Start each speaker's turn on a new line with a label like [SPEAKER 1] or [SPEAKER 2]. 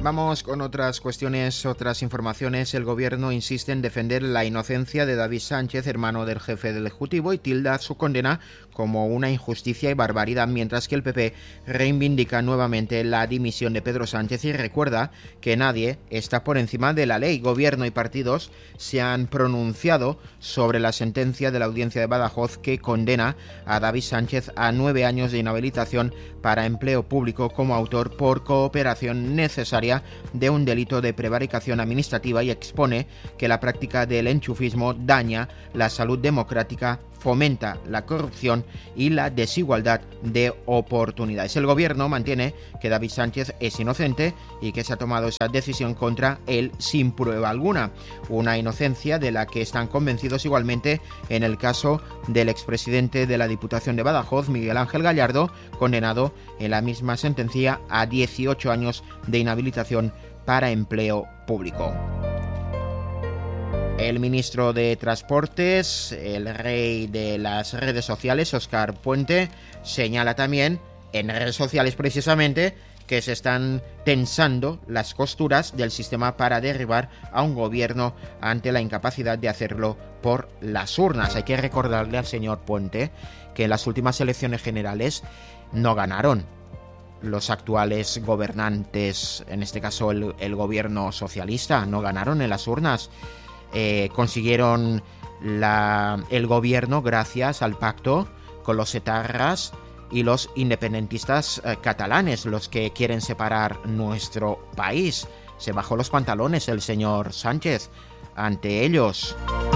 [SPEAKER 1] Vamos con otras cuestiones, otras informaciones. El gobierno insiste en defender la inocencia de David Sánchez, hermano del jefe del Ejecutivo, y tilda su condena como una injusticia y barbaridad, mientras que el PP reivindica nuevamente la dimisión de Pedro Sánchez y recuerda que nadie está por encima de la ley. Gobierno y partidos se han pronunciado sobre la sentencia de la Audiencia de Badajoz que condena a David Sánchez a 9 años de inhabilitación para empleo público como autor por cooperación necesaria de un delito de prevaricación administrativa y expone que la práctica del enchufismo daña la salud democrática, fomenta la corrupción y la desigualdad de oportunidades. El gobierno mantiene que David Sánchez es inocente y que se ha tomado esa decisión contra él sin prueba alguna. Una inocencia de la que están convencidos igualmente en el caso del expresidente de la Diputación de Badajoz, Miguel Ángel Gallardo, condenado en la misma sentencia a 18 años de inhabilitación para empleo público. El ministro de Transportes, el rey de las redes sociales, Óscar Puente, señala también en redes sociales precisamente que se están tensando las costuras del sistema para derribar a un gobierno ante la incapacidad de hacerlo por las urnas. Hay que recordarle al señor Puente que en las últimas elecciones generales no ganaron los actuales gobernantes, en este caso el gobierno socialista, no ganaron en las urnas. Consiguieron el gobierno gracias al pacto con los etarras y los independentistas catalanes, los que quieren separar nuestro país. Se bajó los pantalones el señor Sánchez ante ellos.